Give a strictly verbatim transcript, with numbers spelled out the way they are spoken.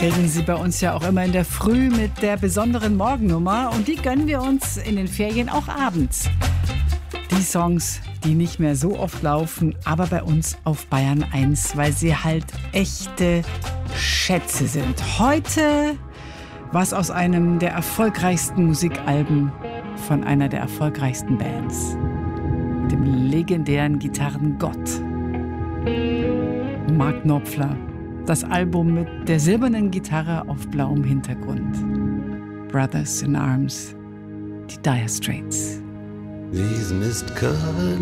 Bilden Sie bei uns ja auch immer in der Früh mit der besonderen Morgennummer und die gönnen wir uns in den Ferien auch abends. Die Songs, die nicht mehr so oft laufen, aber bei uns auf Bayern eins, weil sie halt echte Schätze sind. Heute was aus einem der erfolgreichsten Musikalben von einer der erfolgreichsten Bands, dem legendären Gitarrengott Mark Knopfler. Das Album mit der silbernen Gitarre auf blauem Hintergrund. Brothers in Arms, die Dire Straits. These mist-covered